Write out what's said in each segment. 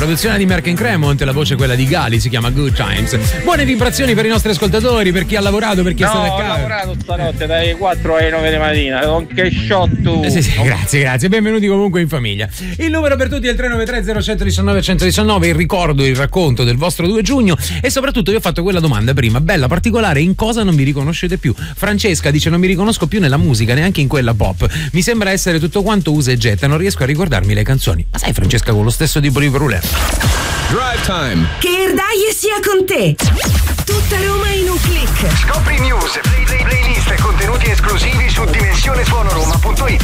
produzione di Merck Cremont, la voce quella di Gali, si chiama Good Times. Buone vibrazioni per i nostri ascoltatori, per chi ha lavorato, per chi è stato a casa. Ho lavorato stanotte dalle 4 alle 9 di mattina, con che shot. Sì, grazie, benvenuti comunque in famiglia. Il numero per tutti è il 393 0119 119, il ricordo, il racconto del vostro 2 giugno e soprattutto vi ho fatto quella domanda prima, bella particolare, in cosa non vi riconoscete più? Francesca dice: non mi riconosco più nella musica, neanche in quella pop, mi sembra essere tutto quanto usa e getta, non riesco a ricordarmi le canzoni. Ma sai Francesca, con lo stesso tipo di problema. Drive Time. Che Erdaie sia con te. Tutta Roma in un click. Scopri news, playlist e contenuti esclusivi su dimensionesuonoroma.it.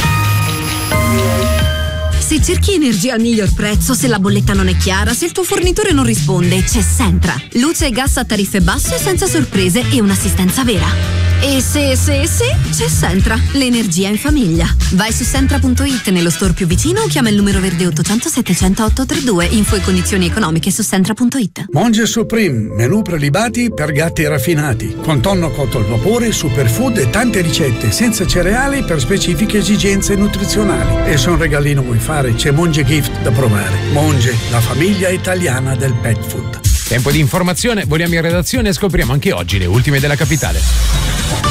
Se cerchi energia al miglior prezzo, se la bolletta non è chiara, se il tuo fornitore non risponde, c'è Sentra. Luce e gas a tariffe basse, senza sorprese e un'assistenza vera. E se, c'è Sentra, l'energia in famiglia. Vai su Sentra.it nello store più vicino o chiama il numero verde 800 700 832. Info e condizioni economiche su Sentra.it. Monge Supreme, menù prelibati per gatti raffinati, con tonno cotto al vapore, superfood e tante ricette, senza cereali per specifiche esigenze nutrizionali. E se un regalino vuoi fare, c'è Monge Gift da provare. Monge, la famiglia italiana del pet food. Tempo di informazione, voliamo in redazione e scopriamo anche oggi le ultime della capitale.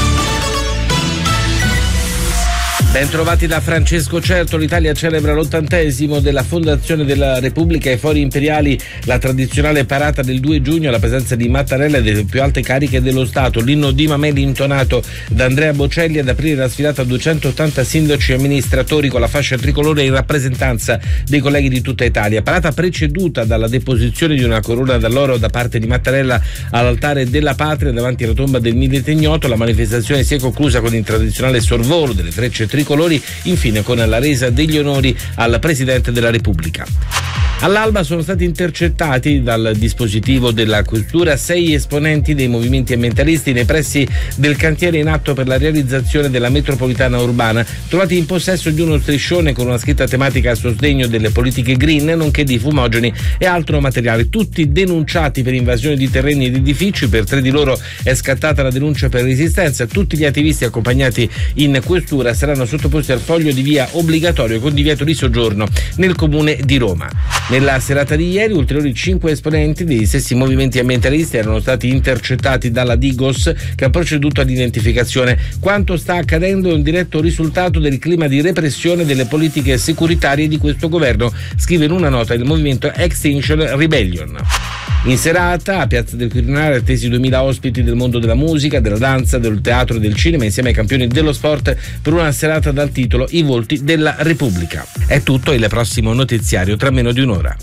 Ben trovati da Francesco Certo. L'Italia celebra l'80° della fondazione della Repubblica ai Fori Imperiali, la tradizionale parata del 2 giugno alla presenza di Mattarella e delle più alte cariche dello Stato. L'inno di Mameli intonato da Andrea Bocelli, ad aprire la sfilata 280 sindaci e amministratori con la fascia tricolore in rappresentanza dei colleghi di tutta Italia. Parata preceduta dalla deposizione di una corona d'alloro da parte di Mattarella all'altare della patria davanti alla tomba del milite ignoto. La manifestazione si è conclusa con il tradizionale sorvolo delle frecce tricolori, infine con la resa degli onori al Presidente della Repubblica. All'alba sono stati intercettati dal dispositivo della questura 6 esponenti dei movimenti ambientalisti nei pressi del cantiere in atto per la realizzazione della metropolitana urbana, trovati in possesso di uno striscione con una scritta tematica a sostegno delle politiche green, nonché di fumogeni e altro materiale, tutti denunciati per invasione di terreni ed edifici. Per 3 di loro è scattata la denuncia per resistenza. Tutti gli attivisti accompagnati in questura saranno sottoposti al foglio di via obbligatorio con divieto di soggiorno nel comune di Roma. Nella serata di ieri ulteriori 5 esponenti dei stessi movimenti ambientalisti erano stati intercettati dalla Digos, che ha proceduto all'identificazione. Quanto sta accadendo è un diretto risultato del clima di repressione delle politiche securitarie di questo governo, scrive in una nota il movimento Extinction Rebellion. In serata a Piazza del Quirinale attesi 2000 ospiti del mondo della musica, della danza, del teatro e del cinema, insieme ai campioni dello sport, per una serata dal titolo I volti della Repubblica. È tutto, il prossimo notiziario tra meno di un'ora.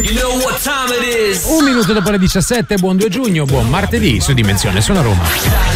1 minuto dopo le 17, buon 2 giugno, buon martedì su Dimensione Suona Roma.